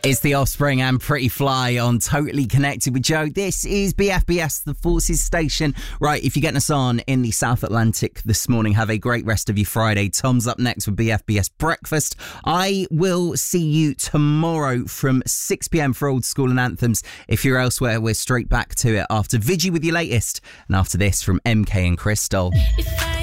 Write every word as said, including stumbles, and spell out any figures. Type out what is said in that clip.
It's The Offspring and Pretty Fly on Totally Connected with Joe. This is B F B S, the Forces Station. Right, if you're getting us on in the South Atlantic this morning, have a great rest of your Friday. Tom's up next with B F B S Breakfast. I will see you tomorrow from six p.m. for Old School and Anthems. If you're elsewhere, we're straight back to it after Vigi with your latest. And after this, from M K and Crystal.